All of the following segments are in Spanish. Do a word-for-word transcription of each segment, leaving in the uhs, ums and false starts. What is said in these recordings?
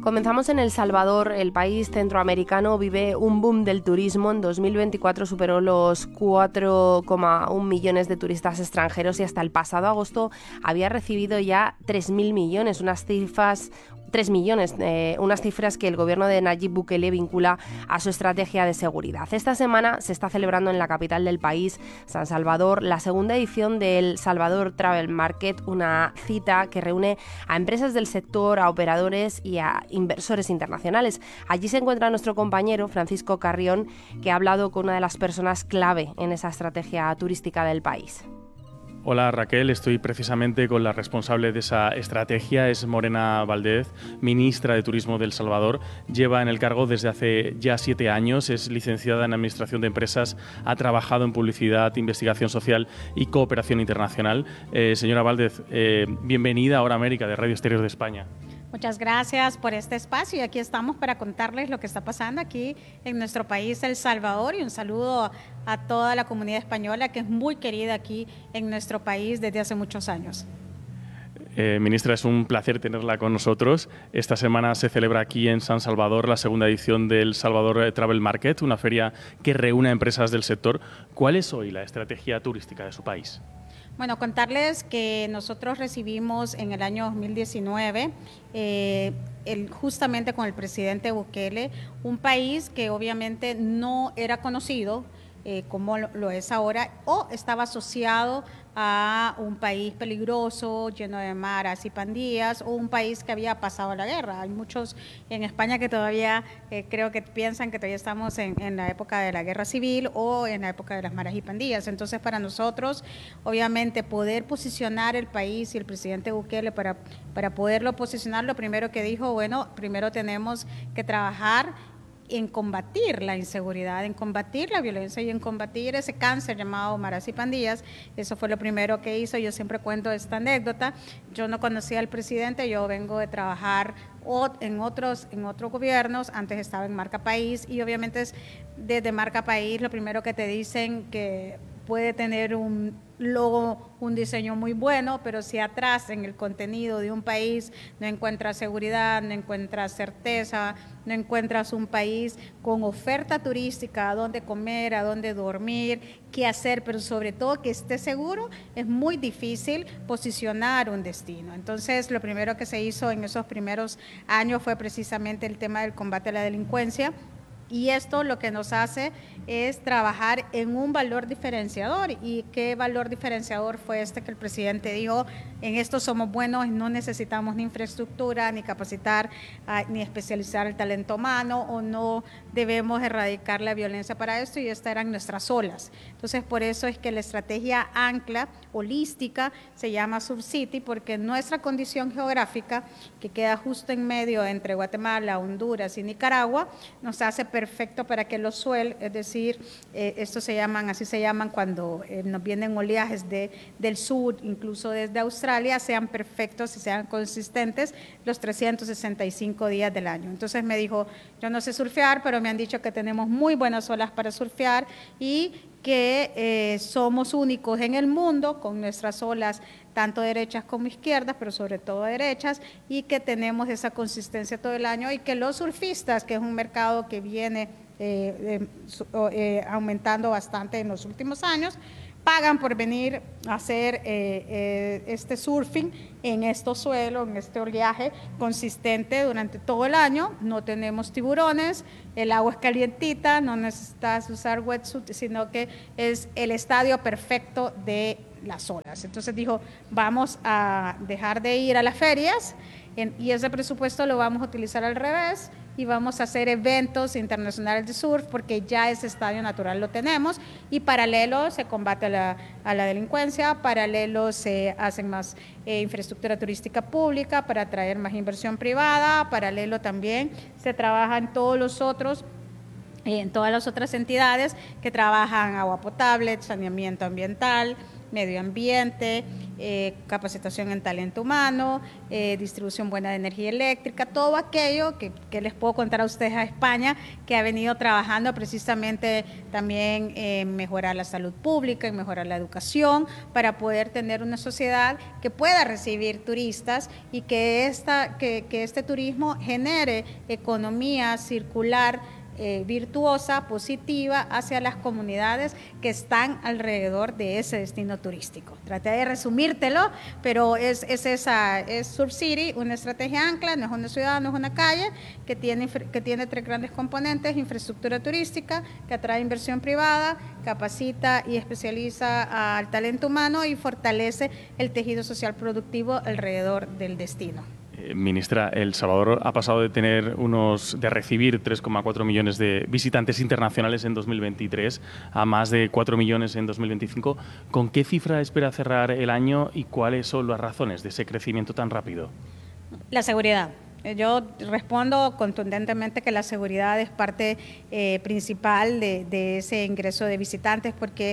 Comenzamos en El Salvador. El país centroamericano vive un boom del turismo. En dos mil veinticuatro superó los cuatro coma uno millones de turistas extranjeros y hasta el pasado agosto había recibido ya tres mil millones, unas cifras... tres millones, eh, unas cifras que el gobierno de Nayib Bukele vincula a su estrategia de seguridad. Esta semana se está celebrando en la capital del país, San Salvador, la segunda edición del Salvador Travel Market, una cita que reúne a empresas del sector, a operadores y a inversores internacionales. Allí se encuentra nuestro compañero Francisco Carrión, que ha hablado con una de las personas clave en esa estrategia turística del país. Hola Raquel, estoy precisamente con la responsable de esa estrategia, es Morena Valdez, ministra de Turismo de El Salvador. Lleva en el cargo desde hace ya siete años, es licenciada en Administración de Empresas, ha trabajado en Publicidad, Investigación Social y Cooperación Internacional. Eh, señora Valdez, eh, bienvenida a Hora América de Radio Exterior de España. Muchas gracias por este espacio y aquí estamos para contarles lo que está pasando aquí en nuestro país, El Salvador, y un saludo a toda la comunidad española que es muy querida aquí en nuestro país desde hace muchos años. Eh, ministra, es un placer tenerla con nosotros. Esta semana se celebra aquí en San Salvador la segunda edición del Salvador Travel Market, una feria que reúne a empresas del sector. ¿Cuál es hoy la estrategia turística de su país? Bueno, contarles que nosotros recibimos en el año dos mil diecinueve, eh, el, justamente con el presidente Bukele, un país que obviamente no era conocido eh, como lo, lo es ahora, o estaba asociado a un país peligroso, lleno de maras y pandillas, o un país que había pasado la guerra. Hay muchos en España que todavía eh, creo que piensan que todavía estamos en, en la época de la guerra civil o en la época de las maras y pandillas. Entonces, para nosotros, obviamente, poder posicionar el país y el presidente Bukele para, para poderlo posicionar, lo primero que dijo, bueno, primero tenemos que trabajar en combatir la inseguridad, en combatir la violencia y en combatir ese cáncer llamado maras y pandillas. Eso fue lo primero que hizo. Yo siempre cuento esta anécdota. Yo no conocía al presidente, yo vengo de trabajar en otros, en otros gobiernos, antes estaba en Marca País y obviamente es desde Marca País lo primero que te dicen que puede tener un logo, un diseño muy bueno, pero si atrás en el contenido de un país no encuentras seguridad, no encuentras certeza, no encuentras un país con oferta turística, a dónde comer, a dónde dormir, qué hacer, pero sobre todo que esté seguro, es muy difícil posicionar un destino. Entonces, lo primero que se hizo en esos primeros años fue precisamente el tema del combate a la delincuencia. Y esto lo que nos hace es trabajar en un valor diferenciador. ¿Y qué valor diferenciador fue este que el presidente dijo? En esto somos buenos y no necesitamos ni infraestructura, ni capacitar, uh, ni especializar el talento humano, o no debemos erradicar la violencia para esto, y estas eran nuestras olas. Entonces, por eso es que la estrategia ancla holística se llama Subcity, porque nuestra condición geográfica, que queda justo en medio entre Guatemala, Honduras y Nicaragua, nos hace perfecto para que los suelos, es decir, eh, estos se llaman, así se llaman cuando eh, nos vienen oleajes de, del sur, incluso desde Australia, sean perfectos y sean consistentes los trescientos sesenta y cinco días del año. Entonces me dijo, yo no sé surfear, pero me han dicho que tenemos muy buenas olas para surfear y que eh, somos únicos en el mundo con nuestras olas tanto derechas como izquierdas, pero sobre todo derechas, y que tenemos esa consistencia todo el año, y que los surfistas, que es un mercado que viene eh, eh, eh, aumentando bastante en los últimos años, pagan por venir a hacer eh, eh, este surfing en estos suelos, en este oleaje consistente durante todo el año. No tenemos tiburones, el agua es calientita, no necesitas usar wetsuit, sino que es el estadio perfecto de las olas. Entonces dijo, vamos a dejar de ir a las ferias en, y ese presupuesto lo vamos a utilizar al revés, y vamos a hacer eventos internacionales de surf, porque ya ese estadio natural lo tenemos, y paralelo se combate a la, a la delincuencia, paralelo se hacen más eh, infraestructura turística pública para atraer más inversión privada, paralelo también se trabaja en todos los otros en todas las otras entidades que trabajan agua potable, saneamiento ambiental, medio ambiente, eh, capacitación en talento humano, eh, distribución buena de energía eléctrica, todo aquello que, que les puedo contar a ustedes a España, que ha venido trabajando precisamente también en mejorar la salud pública, en mejorar la educación, para poder tener una sociedad que pueda recibir turistas y que, esta, que, que este turismo genere economía circular, Eh, virtuosa, positiva hacia las comunidades que están alrededor de ese destino turístico. Traté de resumírtelo, pero es, es esa, es SurfCity, una estrategia ancla, no es una ciudad, no es una calle, que tiene, que tiene tres grandes componentes: infraestructura turística, que atrae inversión privada, capacita y especializa al talento humano y fortalece el tejido social productivo alrededor del destino. Ministra, El Salvador ha pasado de tener unos, de recibir tres coma cuatro millones de visitantes internacionales en dos mil veintitrés a más de cuatro millones en dos mil veinticinco. ¿Con qué cifra espera cerrar el año y cuáles son las razones de ese crecimiento tan rápido? La seguridad. Yo respondo contundentemente que la seguridad es parte eh, principal de, de ese ingreso de visitantes, porque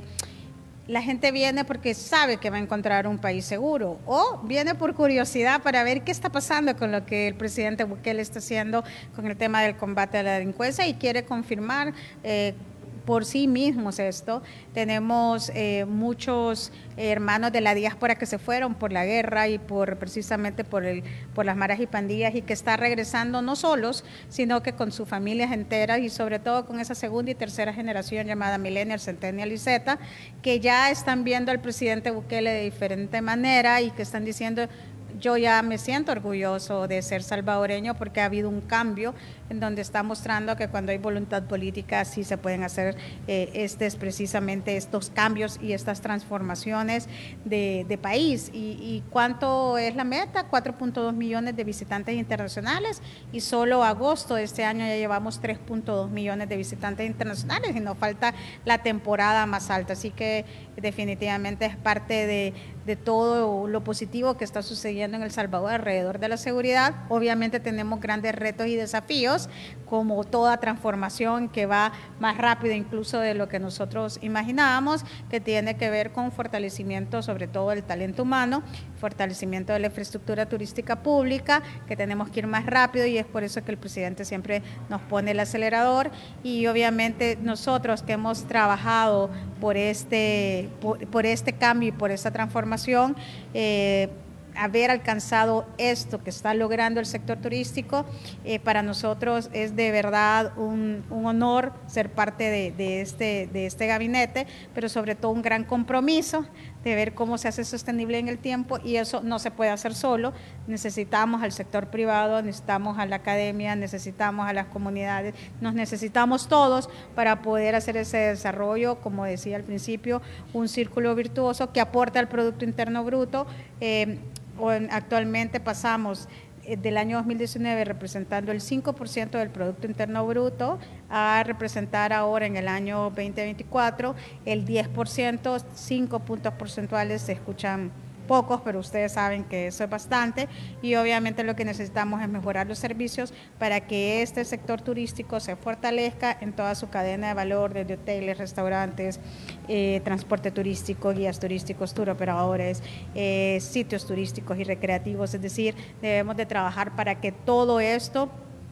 la gente viene porque sabe que va a encontrar un país seguro, o viene por curiosidad para ver qué está pasando con lo que el presidente Bukele está haciendo con el tema del combate a la delincuencia, y quiere confirmar eh, por sí mismos esto. Tenemos eh, muchos hermanos de la diáspora que se fueron por la guerra y por precisamente por, el, por las maras y pandillas, y que está regresando no solos, sino que con sus familias enteras, y sobre todo con esa segunda y tercera generación llamada Millennial, Centennial y Z, que ya están viendo al presidente Bukele de diferente manera y que están diciendo: yo ya me siento orgulloso de ser salvadoreño, porque ha habido un cambio en donde está mostrando que cuando hay voluntad política sí se pueden hacer eh, estos, precisamente estos cambios y estas transformaciones de, de país. Y, y ¿cuánto es la meta? cuatro punto dos millones de visitantes internacionales, y solo agosto de este año ya llevamos tres punto dos millones de visitantes internacionales y nos falta la temporada más alta. Así que definitivamente es parte de, de todo lo positivo que está sucediendo en El Salvador alrededor de la seguridad. Obviamente tenemos grandes retos y desafíos, como toda transformación que va más rápido incluso de lo que nosotros imaginábamos, que tiene que ver con fortalecimiento sobre todo del talento humano, fortalecimiento de la infraestructura turística pública, que tenemos que ir más rápido, y es por eso que el presidente siempre nos pone el acelerador. Y obviamente nosotros que hemos trabajado por este, por, por este cambio y por esta transformación, eh, haber alcanzado esto que está logrando el sector turístico, eh, para nosotros es de verdad un, un honor ser parte de, de, este, de este gabinete, pero sobre todo un gran compromiso de ver cómo se hace sostenible en el tiempo, y eso no se puede hacer solo. Necesitamos al sector privado, necesitamos a la academia, necesitamos a las comunidades, nos necesitamos todos para poder hacer ese desarrollo, como decía al principio, un círculo virtuoso que aporta al Producto Interno Bruto. Eh, Actualmente pasamos del año dos mil diecinueve representando el cinco por ciento del Producto Interno Bruto a representar ahora en el año veinte veinticuatro el diez por ciento, cinco puntos porcentuales se escuchan pocos, pero ustedes saben que eso es bastante, y obviamente lo que necesitamos es mejorar los servicios para que este sector turístico se fortalezca en toda su cadena de valor, desde hoteles, restaurantes, eh, transporte turístico, guías turísticos, turoperadores, eh, sitios turísticos y recreativos. Es decir, debemos de trabajar para que todo esto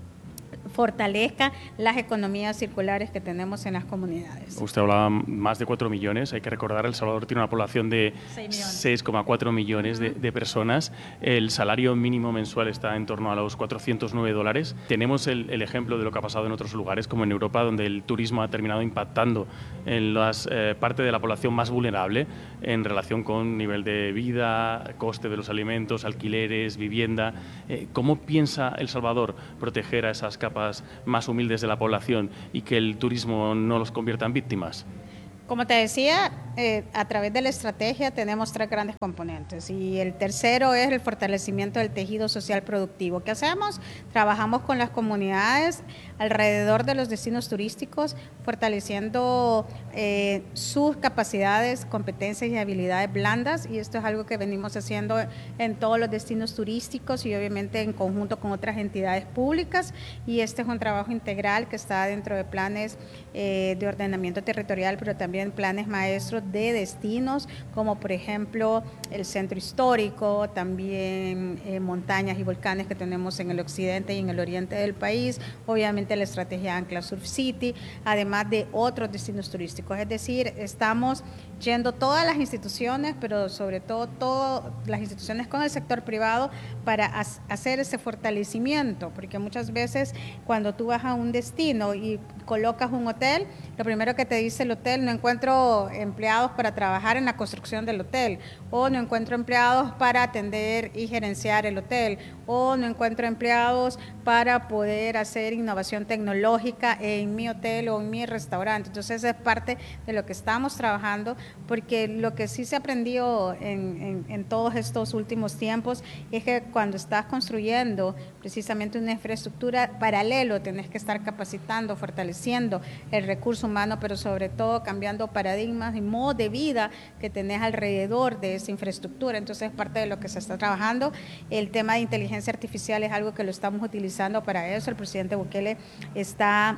fortalezca las economías circulares que tenemos en las comunidades. Usted hablaba más de cuatro millones, hay que recordar, El Salvador tiene una población de seis coma cuatro millones de, de personas, el salario mínimo mensual está en torno a los cuatrocientos nueve dólares. Tenemos el, el ejemplo de lo que ha pasado en otros lugares, como en Europa, donde el turismo ha terminado impactando en las eh, parte de la población más vulnerable en relación con nivel de vida, coste de los alimentos, alquileres, vivienda. Eh, ¿Cómo piensa El Salvador proteger a esas capas más humildes de la población y que el turismo no los convierta en víctimas? Como te decía, eh, a través de la estrategia tenemos tres grandes componentes, y el tercero es el fortalecimiento del tejido social productivo. ¿Qué hacemos? Trabajamos con las comunidades alrededor de los destinos turísticos, fortaleciendo eh, sus capacidades, competencias y habilidades blandas, y esto es algo que venimos haciendo en todos los destinos turísticos y obviamente en conjunto con otras entidades públicas, y este es un trabajo integral que está dentro de planes eh, de ordenamiento territorial, pero también también planes maestros de destinos, como por ejemplo el centro histórico, también eh, montañas y volcanes que tenemos en el occidente y en el oriente del país, obviamente la estrategia Ancla Surf City, además de otros destinos turísticos. Es decir, estamos yendo todas las instituciones, pero sobre todo todas las instituciones con el sector privado para hacer ese fortalecimiento, porque muchas veces cuando tú vas a un destino y colocas un hotel, lo primero que te dice el hotel: no encuentro empleados para trabajar en la construcción del hotel, o no encuentro empleados para atender y gerenciar el hotel, o no encuentro empleados para poder hacer innovación tecnológica en mi hotel o en mi restaurante. Entonces es parte de lo que estamos trabajando, porque lo que sí se aprendió en, en, en todos estos últimos tiempos es que cuando estás construyendo precisamente una infraestructura paralelo, tenés que estar capacitando, fortaleciendo el recurso humano, pero sobre todo cambiando paradigmas y modos de vida que tenés alrededor de esa infraestructura. Entonces es parte de lo que se está trabajando. El tema de inteligencia artificial es algo que lo estamos utilizando para eso. El presidente Bukele está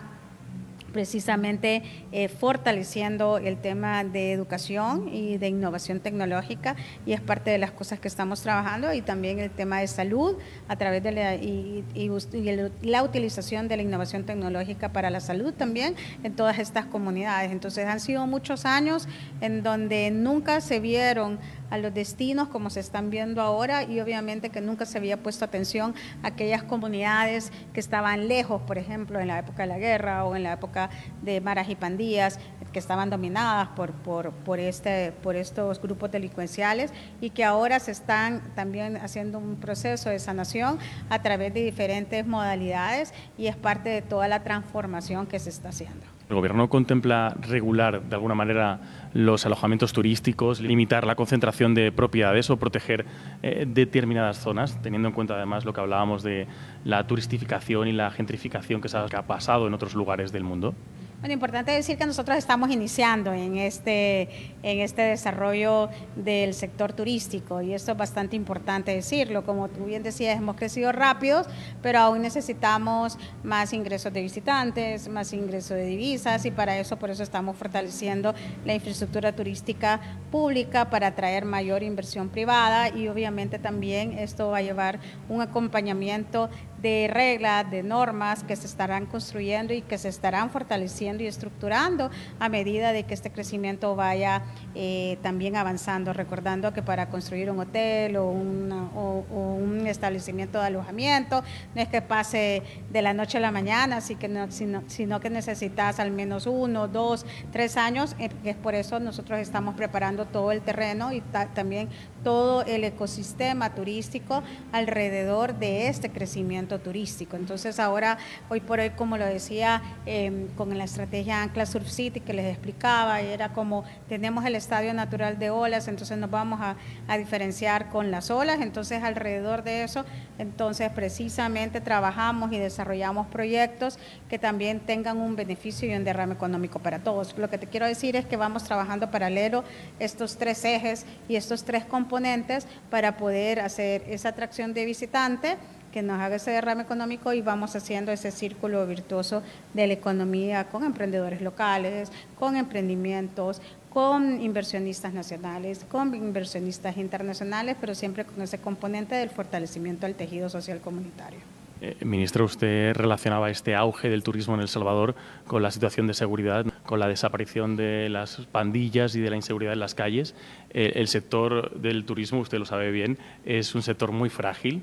precisamente eh, fortaleciendo el tema de educación y de innovación tecnológica, y es parte de las cosas que estamos trabajando, y también el tema de salud a través de la, y, y, y el, la utilización de la innovación tecnológica para la salud también en todas estas comunidades. Entonces han sido muchos años en donde nunca se vieron a los destinos como se están viendo ahora, y obviamente que nunca se había puesto atención a aquellas comunidades que estaban lejos, por ejemplo, en la época de la guerra o en la época de maras y pandillas, que estaban dominadas por, por, por, este, por estos grupos delincuenciales, y que ahora se están también haciendo un proceso de sanación a través de diferentes modalidades, y es parte de toda la transformación que se está haciendo. ¿El Gobierno contempla regular de alguna manera los alojamientos turísticos, limitar la concentración de propiedades o proteger eh, determinadas zonas, teniendo en cuenta además lo que hablábamos de la turistificación y la gentrificación que se ha pasado en otros lugares del mundo? Bueno, importante decir que nosotros estamos iniciando en este, en este desarrollo del sector turístico, y esto es bastante importante decirlo. Como tú bien decías, hemos crecido rápido, pero aún necesitamos más ingresos de visitantes, más ingresos de divisas, y para eso, por eso estamos fortaleciendo la infraestructura turística pública para atraer mayor inversión privada, y obviamente también esto va a llevar un acompañamiento de reglas, de normas que se estarán construyendo y que se estarán fortaleciendo y estructurando a medida de que este crecimiento vaya eh, también avanzando, recordando que para construir un hotel o, una, o, o un establecimiento de alojamiento no es que pase de la noche a la mañana, así que no, sino, sino que necesitas al menos uno, dos, tres años. Es por eso nosotros estamos preparando todo el terreno y ta, también todo el ecosistema turístico alrededor de este crecimiento turístico. Entonces ahora, hoy por hoy, como lo decía, eh, con la estrategia Ancla Surf City que les explicaba, era como tenemos el estadio natural de olas, entonces nos vamos a, a diferenciar con las olas. Entonces alrededor de eso, entonces precisamente trabajamos y desarrollamos proyectos que también tengan un beneficio y un derrame económico para todos. Lo que te quiero decir es que vamos trabajando paralelo estos tres ejes y estos tres componentes para poder hacer esa atracción de visitante que nos haga ese derrame económico, y vamos haciendo ese círculo virtuoso de la economía con emprendedores locales, con emprendimientos, con inversionistas nacionales, con inversionistas internacionales, pero siempre con ese componente del fortalecimiento del tejido social comunitario. Eh, ministra, usted relacionaba este auge del turismo en El Salvador con la situación de seguridad, con la desaparición de las pandillas y de la inseguridad en las calles. Eh, el sector del turismo, usted lo sabe bien, es un sector muy frágil,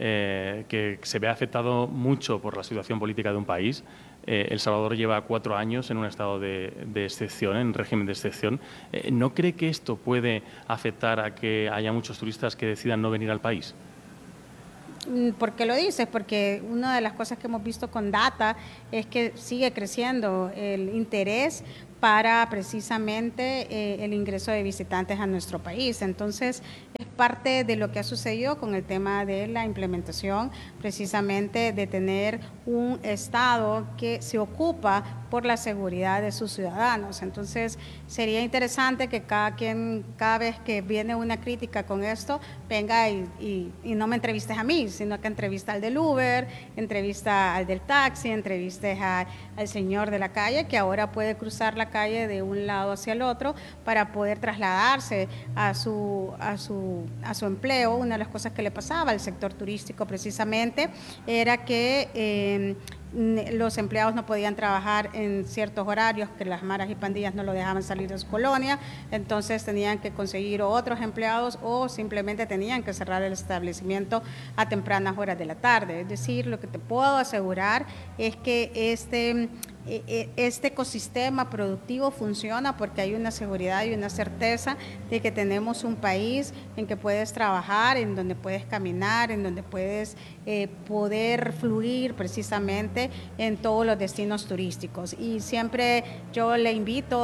eh, que se ve afectado mucho por la situación política de un país. Eh, El Salvador lleva cuatro años en un estado de, de excepción, en régimen de excepción. Eh, ¿No cree que esto puede afectar a que haya muchos turistas que decidan no venir al país? ¿Por qué lo dices? Porque una de las cosas que hemos visto con data es que sigue creciendo el interés para precisamente eh, el ingreso de visitantes a nuestro país. Entonces, es parte de lo que ha sucedido con el tema de la implementación, precisamente de tener un Estado que se ocupa por la seguridad de sus ciudadanos. Entonces, sería interesante que cada quien, cada vez que viene una crítica con esto, venga y, y, y no me entrevistes a mí, sino que entrevista al del Uber, entrevista al del taxi, entrevistes a, al señor de la calle que ahora puede cruzar la calle de un lado hacia el otro para poder trasladarse a su, a su, a su empleo. Una de las cosas que le pasaba al sector turístico precisamente era que eh, los empleados no podían trabajar en ciertos horarios, que las maras y pandillas no lo dejaban salir de su colonia, entonces tenían que conseguir otros empleados o simplemente tenían que cerrar el establecimiento a tempranas horas de la tarde. Es decir, lo que te puedo asegurar es que este... este ecosistema productivo funciona porque hay una seguridad y una certeza de que tenemos un país en que puedes trabajar, en donde puedes caminar, en donde puedes eh, poder fluir precisamente en todos los destinos turísticos. Y siempre yo le invito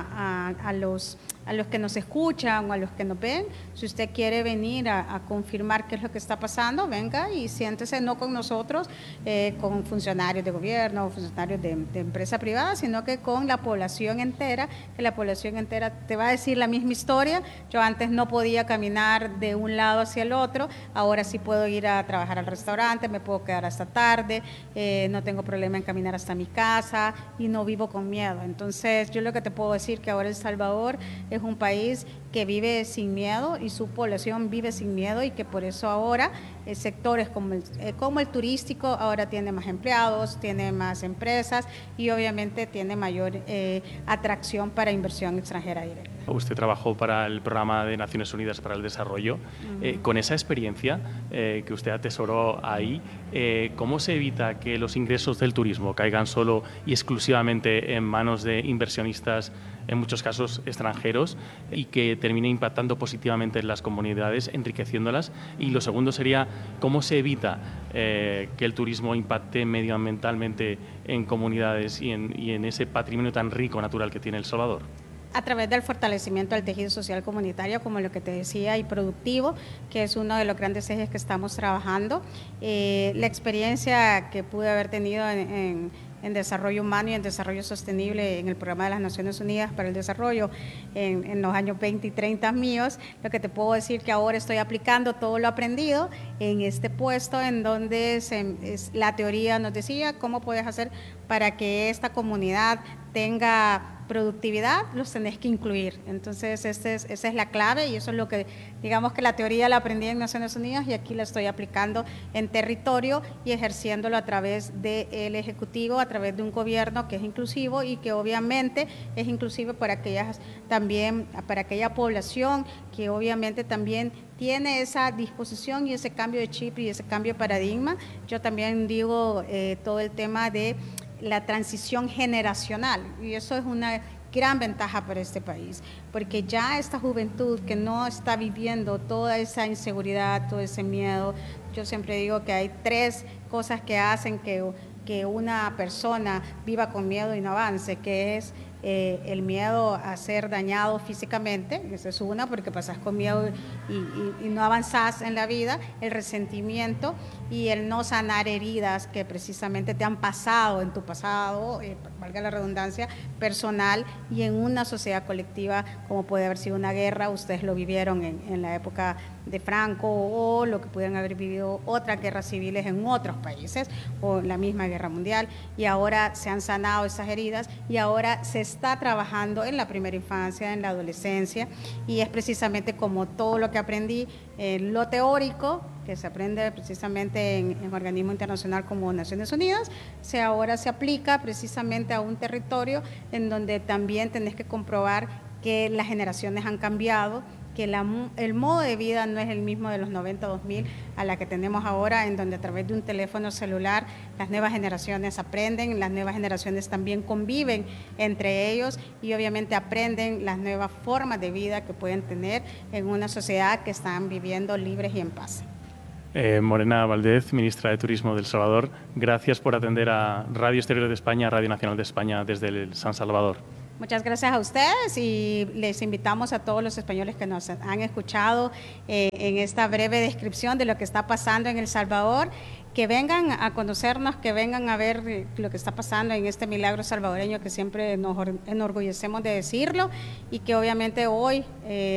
a, a, a los a los que nos escuchan o a los que nos ven, si usted quiere venir a, a confirmar qué es lo que está pasando, venga y siéntese no con nosotros, eh, con funcionarios de gobierno o funcionarios de, de empresa privada, sino que con la población entera, que la población entera te va a decir la misma historia. Yo antes no podía caminar de un lado hacia el otro, ahora sí puedo ir a trabajar al restaurante, me puedo quedar hasta tarde, eh, no tengo problema en caminar hasta mi casa y no vivo con miedo. Entonces yo lo que te puedo decir que ahora El Salvador es un país que vive sin miedo y su población vive sin miedo y que por eso ahora eh, sectores como el, eh, como el turístico ahora tiene más empleados, tiene más empresas y obviamente tiene mayor eh, atracción para inversión extranjera directa. Usted trabajó para el Programa de Naciones Unidas para el Desarrollo. Uh-huh. eh, con esa experiencia eh, que usted atesoró ahí, eh, ¿cómo se evita que los ingresos del turismo caigan solo y exclusivamente en manos de inversionistas, en muchos casos extranjeros, y que termine impactando positivamente en las comunidades, enriqueciéndolas? Y lo segundo sería, ¿cómo se evita eh, que el turismo impacte medioambientalmente en comunidades y en, y en ese patrimonio tan rico natural que tiene El Salvador? A través del fortalecimiento del tejido social comunitario, como lo que te decía, y productivo, que es uno de los grandes ejes que estamos trabajando. Eh, la experiencia que pude haber tenido en, en, en desarrollo humano y en desarrollo sostenible en el Programa de las Naciones Unidas para el Desarrollo en, en los años veinte y treinta míos, lo que te puedo decir que ahora estoy aplicando todo lo aprendido en este puesto en donde se, es, la teoría nos decía cómo puedes hacer para que esta comunidad tenga productividad, los tenés que incluir. Entonces, este es, esa es la clave y eso es lo que, digamos que la teoría la aprendí en Naciones Unidas y aquí la estoy aplicando en territorio y ejerciéndolo a través del Ejecutivo, a través de un gobierno que es inclusivo y que obviamente es inclusivo para aquellas también, para aquella población que obviamente también tiene esa disposición y ese cambio de chip y ese cambio de paradigma. Yo también digo eh, todo el tema de la transición generacional y eso es una gran ventaja para este país, porque ya esta juventud que no está viviendo toda esa inseguridad, todo ese miedo, yo siempre digo que hay tres cosas que hacen que, que una persona viva con miedo y no avance, que es Eh, el miedo a ser dañado físicamente, esa es una, porque pasas con miedo y, y, y no avanzás en la vida, el resentimiento y el no sanar heridas que precisamente te han pasado en tu pasado, eh, valga la redundancia, personal y en una sociedad colectiva como puede haber sido una guerra, ustedes lo vivieron en, en la época de Franco o lo que pudieran haber vivido otras guerras civiles en otros países o la misma guerra mundial y ahora se han sanado esas heridas y ahora se está trabajando en la primera infancia, en la adolescencia y es precisamente como todo lo que aprendí, eh, lo teórico que se aprende precisamente en, en organismo internacional como Naciones Unidas, se ahora se aplica precisamente a un territorio en donde también tenés que comprobar que las generaciones han cambiado, que la, el modo de vida no es el mismo de los noventa, dos mil a la que tenemos ahora, en donde a través de un teléfono celular las nuevas generaciones aprenden, las nuevas generaciones también conviven entre ellos y obviamente aprenden las nuevas formas de vida que pueden tener en una sociedad que están viviendo libres y en paz. Eh, Morena Valdez, ministra de Turismo de El Salvador, gracias por atender a Radio Exterior de España, Radio Nacional de España desde el San Salvador. Muchas gracias a ustedes y les invitamos a todos los españoles que nos han escuchado eh, en esta breve descripción de lo que está pasando en El Salvador, que vengan a conocernos, que vengan a ver lo que está pasando en este milagro salvadoreño que siempre nos enorgullecemos de decirlo y que obviamente hoy eh,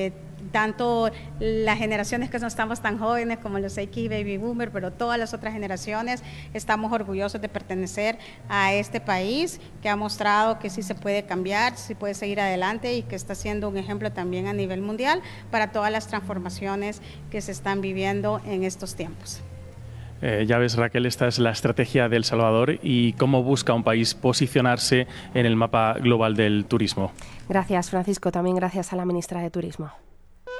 tanto las generaciones que no estamos tan jóvenes como los X Baby Boomer, pero todas las otras generaciones estamos orgullosos de pertenecer a este país que ha mostrado que sí se puede cambiar, sí puede seguir adelante y que está siendo un ejemplo también a nivel mundial para todas las transformaciones que se están viviendo en estos tiempos. Eh, ya ves, Raquel, esta es la estrategia de El Salvador y cómo busca un país posicionarse en el mapa global del turismo. Gracias, Francisco. También gracias a la ministra de Turismo.